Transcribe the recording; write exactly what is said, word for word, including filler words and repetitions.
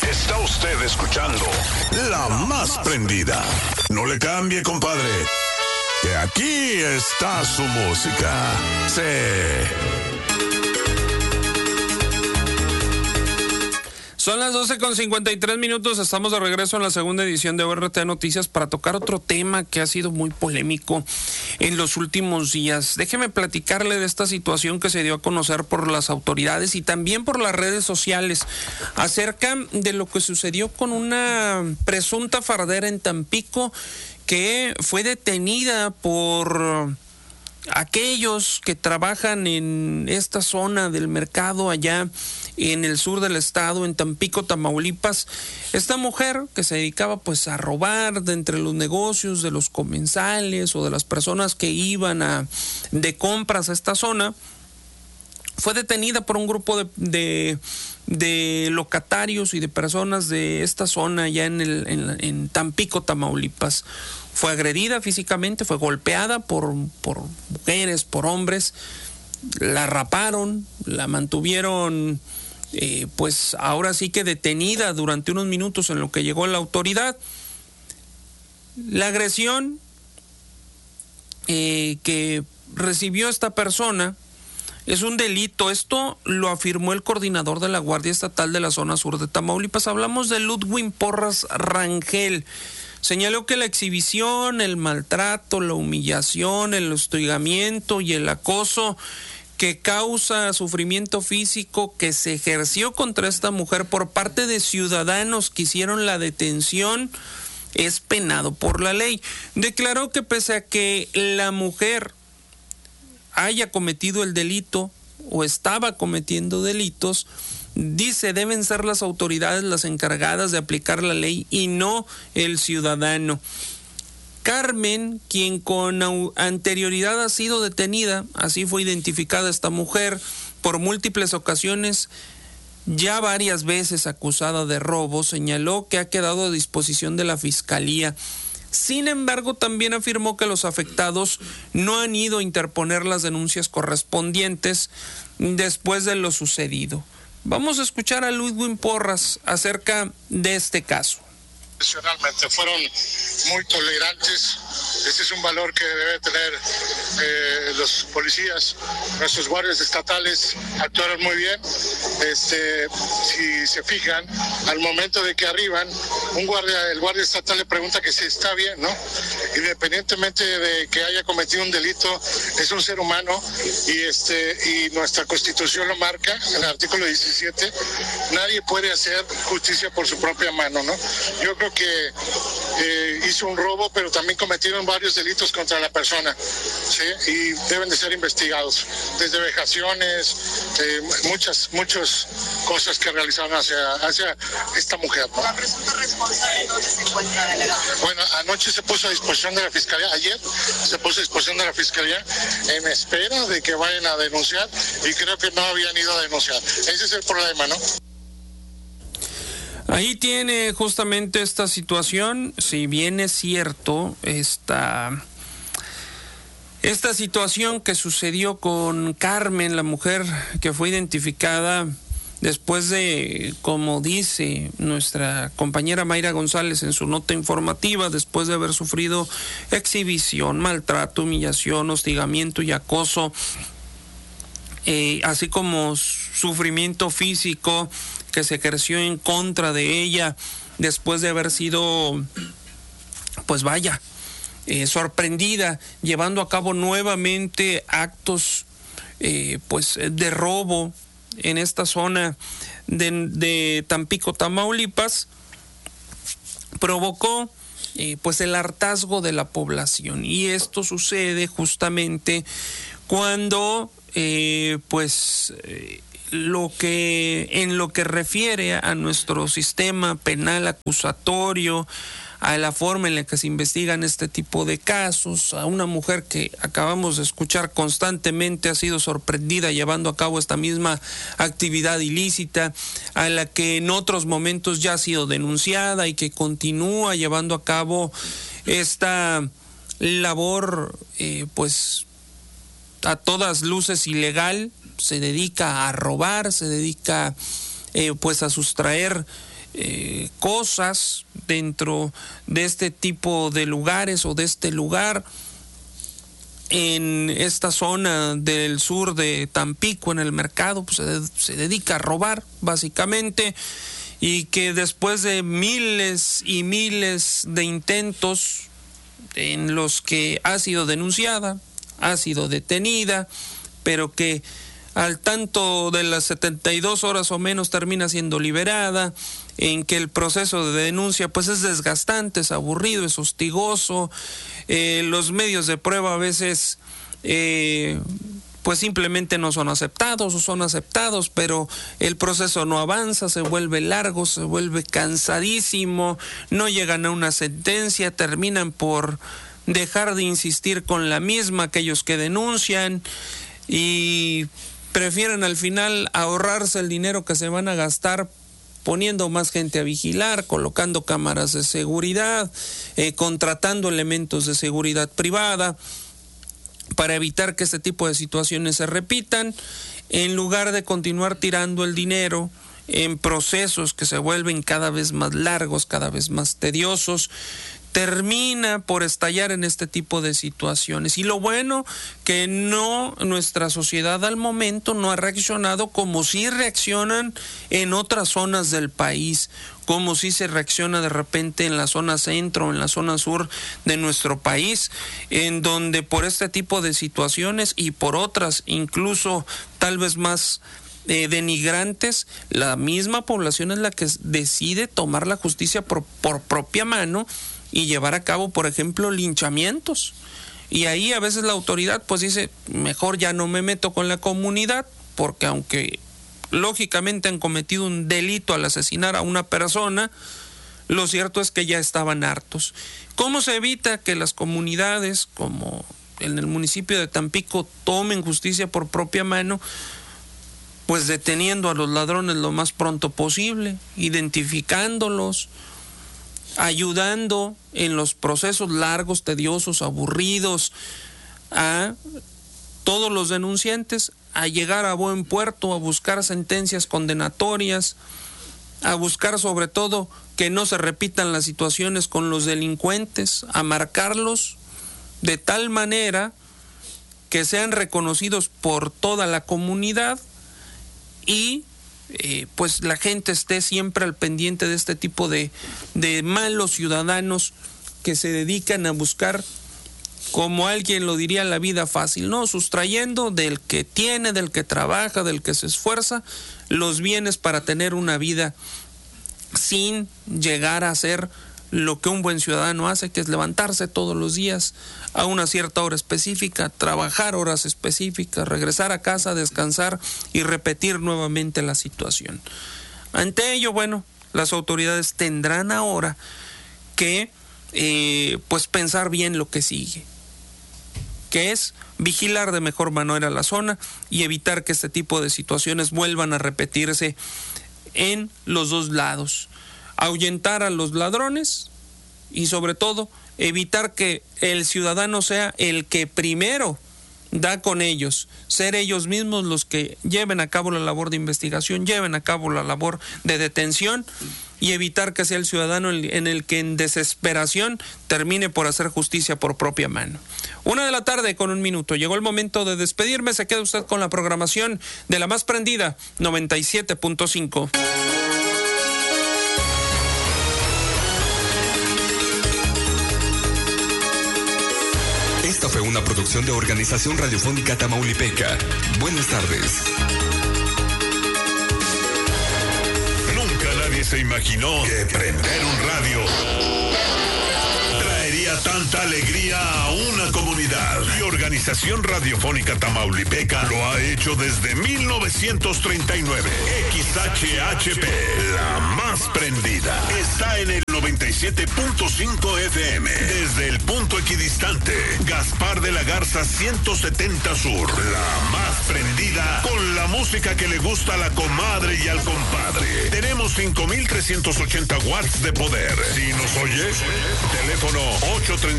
Está usted escuchando La Más Prendida. No le cambie, compadre, que aquí está su música. Sí. Son las doce con cincuenta y tres minutos, estamos de regreso en la segunda edición de O R T Noticias para tocar otro tema que ha sido muy polémico en los últimos días. Déjeme platicarle de esta situación que se dio a conocer por las autoridades y también por las redes sociales acerca de lo que sucedió con una presunta fardera en Tampico que fue detenida por aquellos que trabajan en esta zona del mercado allá en el sur del estado, en Tampico, Tamaulipas. Esta mujer que se dedicaba pues a robar de entre los negocios de los comensales o de las personas que iban a de compras a esta zona, fue detenida por un grupo de, de, de locatarios y de personas de esta zona allá en, el, en, en Tampico, Tamaulipas. Fue agredida físicamente, fue golpeada por, por mujeres, por hombres, la raparon, la mantuvieron eh, pues ahora sí que detenida durante unos minutos en lo que llegó la autoridad. La agresión eh, que recibió esta persona es un delito. Esto lo afirmó el coordinador de la Guardia Estatal de la zona sur de Tamaulipas. Hablamos de Ludwin Porras Rangel. Señaló que la exhibición, el maltrato, la humillación, el hostigamiento y el acoso que causa sufrimiento físico que se ejerció contra esta mujer por parte de ciudadanos que hicieron la detención es penado por la ley. Declaró que pese a que la mujer haya cometido el delito o estaba cometiendo delitos, dice, deben ser las autoridades las encargadas de aplicar la ley y no el ciudadano. Carmen, quien con anterioridad ha sido detenida, así fue identificada esta mujer, por múltiples ocasiones, ya varias veces acusada de robo, señaló que ha quedado a disposición de la Fiscalía. Sin embargo, también afirmó que los afectados no han ido a interponer las denuncias correspondientes después de lo sucedido. Vamos a escuchar a Ludwin Porras acerca de este caso. Profesionalmente fueron muy tolerantes. Ese es un valor que debe tener eh, los policías. Nuestros guardias estatales actuaron muy bien. Este, si se fijan, al momento de que arriban, un guardia, el guardia estatal le pregunta que si está bien, ¿no? Independientemente de que haya cometido un delito, es un ser humano y este y nuestra Constitución lo marca en el artículo diecisiete. Nadie puede hacer justicia por su propia mano, ¿no? Yo creo que eh, hizo un robo, pero también cometieron varios delitos contra la persona, ¿sí? Y deben de ser investigados, desde vejaciones, eh, muchas, muchas cosas que realizaron hacia, hacia esta mujer, ¿no? ¿La presunta responsable dónde se encuentra, delegado? Bueno, anoche se puso a disposición de la Fiscalía, ayer se puso a disposición de la Fiscalía en espera de que vayan a denunciar y creo que no habían ido a denunciar. Ese es el problema, ¿no? Ahí tiene justamente esta situación. Si bien es cierto, esta, esta situación que sucedió con Carmen, la mujer que fue identificada después de, como dice nuestra compañera Mayra González en su nota informativa, después de haber sufrido exhibición, maltrato, humillación, hostigamiento y acoso, eh, así como sufrimiento físico que se ejerció en contra de ella después de haber sido, pues vaya, eh, sorprendida, llevando a cabo nuevamente actos eh, pues de robo en esta zona de, de Tampico, Tamaulipas, provocó eh, pues el hartazgo de la población. Y esto sucede justamente cuando eh, pues eh, lo que en lo que refiere a nuestro sistema penal acusatorio, a la forma en la que se investigan este tipo de casos, a una mujer que acabamos de escuchar constantemente ha sido sorprendida llevando a cabo esta misma actividad ilícita, a la que en otros momentos ya ha sido denunciada y que continúa llevando a cabo esta labor eh, pues a todas luces ilegal, se dedica a robar, se dedica eh, pues a sustraer eh, cosas dentro de este tipo de lugares o de este lugar. En esta zona del sur de Tampico, en el mercado, pues se, se dedica a robar, básicamente, y que después de miles y miles de intentos en los que ha sido denunciada, ha sido detenida, pero que al tanto de las setenta y dos horas o menos termina siendo liberada, en que el proceso de denuncia pues es desgastante, es aburrido, es hostigoso, eh, los medios de prueba a veces eh, pues simplemente no son aceptados o son aceptados, pero el proceso no avanza, se vuelve largo, se vuelve cansadísimo, no llegan a una sentencia, terminan por dejar de insistir con la misma aquellos que denuncian y prefieren al final ahorrarse el dinero que se van a gastar poniendo más gente a vigilar, colocando cámaras de seguridad, eh, contratando elementos de seguridad privada para evitar que este tipo de situaciones se repitan, en lugar de continuar tirando el dinero en procesos que se vuelven cada vez más largos, cada vez más tediosos. Termina por estallar en este tipo de situaciones. Y lo bueno que no, nuestra sociedad al momento no ha reaccionado como si reaccionan en otras zonas del país, como si se reacciona de repente en la zona centro, en la zona sur de nuestro país, en donde por este tipo de situaciones y por otras incluso tal vez más Eh, denigrantes, la misma población es la que decide tomar la justicia por, por propia mano y llevar a cabo, por ejemplo, linchamientos. Y ahí a veces la autoridad pues dice, mejor ya no me meto con la comunidad, porque aunque lógicamente han cometido un delito al asesinar a una persona, lo cierto es que ya estaban hartos. ¿Cómo se evita que las comunidades, como en el municipio de Tampico, tomen justicia por propia mano? Pues deteniendo a los ladrones lo más pronto posible, identificándolos, ayudando en los procesos largos, tediosos, aburridos, a todos los denunciantes a llegar a buen puerto, a buscar sentencias condenatorias, a buscar sobre todo que no se repitan las situaciones con los delincuentes, a marcarlos de tal manera que sean reconocidos por toda la comunidad y eh, pues la gente esté siempre al pendiente de este tipo de, de malos ciudadanos que se dedican a buscar, como alguien lo diría, la vida fácil, ¿no? Sustrayendo del que tiene, del que trabaja, del que se esfuerza, los bienes para tener una vida sin llegar a ser lo que un buen ciudadano hace, que es levantarse todos los días a una cierta hora específica, trabajar horas específicas, regresar a casa, descansar y repetir nuevamente la situación. Ante ello, bueno, las autoridades tendrán ahora que eh, pues pensar bien lo que sigue, que es vigilar de mejor manera la zona y evitar que este tipo de situaciones vuelvan a repetirse en los dos lados. Ahuyentar a los ladrones y sobre todo evitar que el ciudadano sea el que primero da con ellos, ser ellos mismos los que lleven a cabo la labor de investigación, lleven a cabo la labor de detención y evitar que sea el ciudadano en el que en desesperación termine por hacer justicia por propia mano. Una de la tarde con un minuto. Llegó el momento de despedirme. Se queda usted con la programación de la más prendida, noventa y siete punto cinco. Esta fue una producción de Organización Radiofónica Tamaulipeca. Buenas tardes. Nunca nadie se imaginó que prender un radio traería tanta alegría a una comunidad. Y Organización Radiofónica Tamaulipeca lo ha hecho desde mil novecientos treinta y nueve. X H H P, la más prendida, está en el noventa y siete punto cinco F M. Desde el punto equidistante, Gaspar de la Garza ciento setenta Sur. La más prendida con la música que le gusta a la comadre y al compadre. Tenemos cinco mil trescientos ochenta watts de poder. Si nos oyes, teléfono ocho tres